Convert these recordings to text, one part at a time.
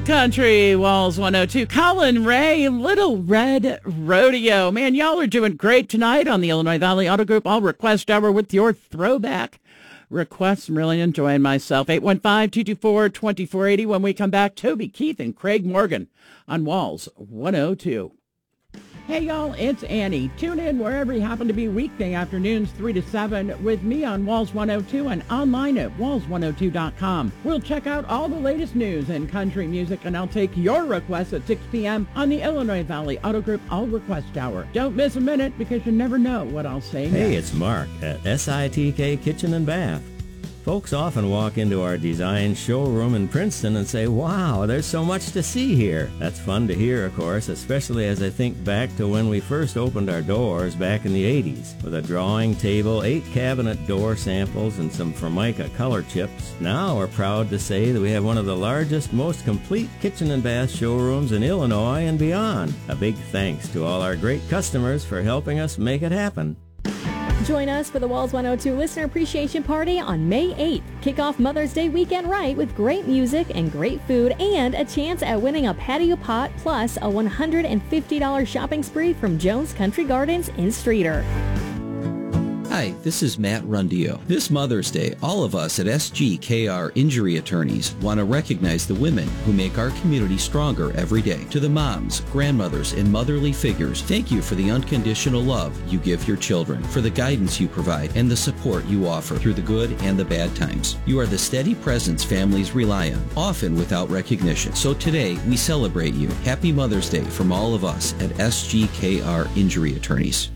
Country Walls 102. Colin Ray, Little Red Rodeo. Man, y'all are doing great tonight on the Illinois Valley Auto Group All Request Hour with your throwback requests. I'm really enjoying myself. 815-224-2480. When we come back, Toby Keith and Craig Morgan on Walls 102. Hey, y'all, it's Annie. Tune in wherever you happen to be weekday afternoons 3 to 7 with me on Walls 102 and online at walls102.com. We'll check out all the latest news in country music, and I'll take your requests at 6 p.m. on the Illinois Valley Auto Group All Request Hour. Don't miss a minute because you never know what I'll say next. Hey, it's Mark at SITK Kitchen and Bath. Folks often walk into our design showroom in Princeton and say, wow, there's so much to see here. That's fun to hear, of course, especially as I think back to when we first opened our doors back in the 80s. With a drawing table, 8 cabinet door samples, and some Formica color chips. Now we're proud to say that we have one of the largest, most complete kitchen and bath showrooms in Illinois and beyond. A big thanks to all our great customers for helping us make it happen. Join us for the Walls 102 Listener Appreciation Party on May 8th. Kick off Mother's Day weekend right with great music and great food and a chance at winning a patio pot plus a $150 shopping spree from Jones Country Gardens in Streator. Hi, this is Matt Rundio. This Mother's Day, all of us at SGKR Injury Attorneys want to recognize the women who make our community stronger every day. To the moms, grandmothers, and motherly figures, thank you for the unconditional love you give your children, for the guidance you provide, and the support you offer through the good and the bad times. You are the steady presence families rely on, often without recognition. So today, we celebrate you. Happy Mother's Day from all of us at SGKR Injury Attorneys.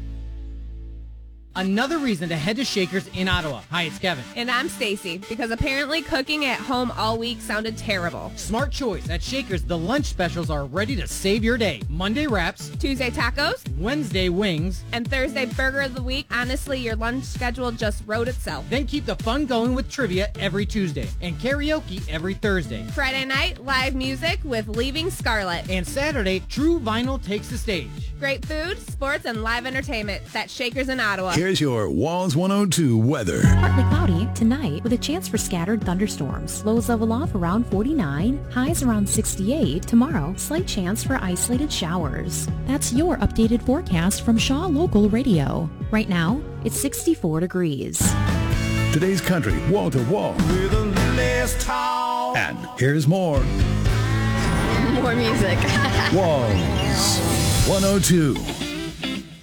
Another reason to head to Shakers in Ottawa. Hi, it's Kevin. And I'm Stacy, because apparently cooking at home all week sounded terrible. Smart choice. At Shakers, the lunch specials are ready to save your day. Monday wraps, Tuesday tacos, Wednesday wings, and Thursday burger of the week. Honestly, your lunch schedule just wrote itself. Then keep the fun going with trivia every Tuesday and karaoke every Thursday. Friday night, live music with Leaving Scarlet. And Saturday, True Vinyl takes the stage. Great food, sports, and live entertainment. That's Shakers in Ottawa. Here's your Walls 102 weather. Partly cloudy tonight with a chance for scattered thunderstorms. Lows level off around 49, highs around 68. Tomorrow, slight chance for isolated showers. That's your updated forecast from Shaw Local Radio. Right now, it's 64 degrees. Today's country, wall to wall. And here's more. More music. Walls 102.